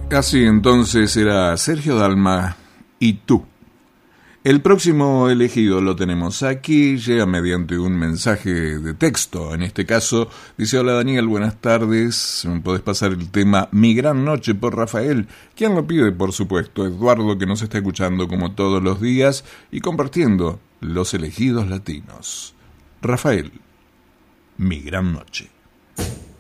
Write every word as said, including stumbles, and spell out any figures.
Así entonces era Sergio Dalma y Tú. El próximo elegido lo tenemos aquí, llega mediante un mensaje de texto. En este caso dice: hola Daniel, buenas tardes, ¿me podés pasar el tema Mi Gran Noche por Rafael? ¿Quién lo pide? Por supuesto, Eduardo, que nos está escuchando como todos los días y compartiendo los elegidos latinos. Rafael, Mi Gran Noche.